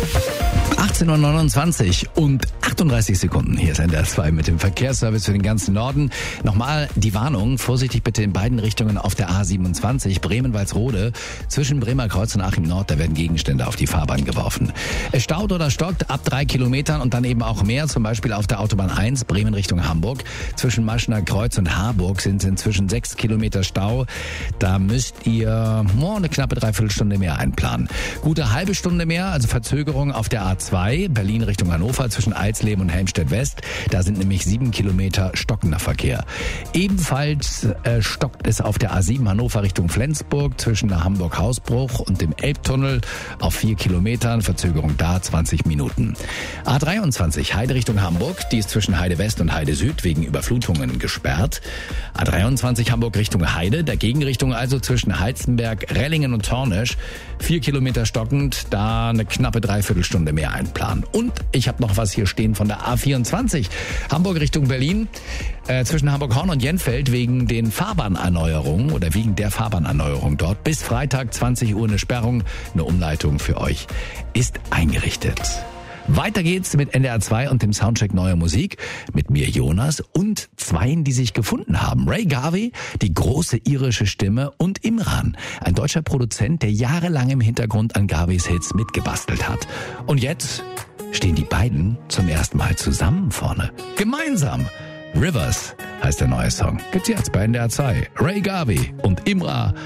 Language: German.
18:29 und 38 Sekunden. Hier ist NDR 2 mit dem Verkehrsservice für den ganzen Norden. Nochmal die Warnung, vorsichtig bitte in beiden Richtungen auf der A27 Bremen-Walsrode. Zwischen Bremer Kreuz und Achim Nord, da werden Gegenstände auf die Fahrbahn geworfen. Es staut oder stockt ab 3 Kilometern und dann eben auch mehr, zum Beispiel auf der Autobahn 1 Bremen Richtung Hamburg. Zwischen Maschener Kreuz und Harburg sind es inzwischen 6 Kilometer Stau. Da müsst ihr eine knappe Dreiviertelstunde mehr einplanen. Gute halbe Stunde mehr, also Verzögerung auf der A2 Berlin Richtung Hannover zwischen Eisleben und Helmstedt West. Da sind nämlich 7 Kilometer stockender Verkehr. Ebenfalls stockt es auf der A7 Hannover Richtung Flensburg zwischen der Hamburg-Hausbruch und dem Elbtunnel auf 4 Kilometern. Verzögerung da 20 Minuten. A23 Heide Richtung Hamburg. Die ist zwischen Heide West und Heide Süd wegen Überflutungen gesperrt. A23 Hamburg Richtung Heide. Der Gegenrichtung also zwischen Heizenberg, Rellingen und Tornisch. 4 Kilometer stockend. Da eine knappe Dreiviertelstunde mehr einplanen. Und ich habe noch was hier stehen von der A24. Hamburg Richtung Berlin. Zwischen Hamburg-Horn und Jenfeld wegen den Fahrbahnerneuerungen oder wegen der Fahrbahnerneuerung dort. Bis Freitag 20 Uhr eine Sperrung. Eine Umleitung für euch ist eingerichtet. Weiter geht's mit NDR 2 und dem Soundcheck neuer Musik. Mit mir Jonas und zweien, die sich gefunden haben. Ray Garvey, die große irische Stimme, und Imran, ein deutscher Produzent, der jahrelang im Hintergrund an Garveys Hits mitgebastelt hat. Und jetzt stehen die beiden zum ersten Mal zusammen vorne. Gemeinsam. Rivers heißt der neue Song. Gibt's jetzt bei NDR 2. Ray Garvey und Imran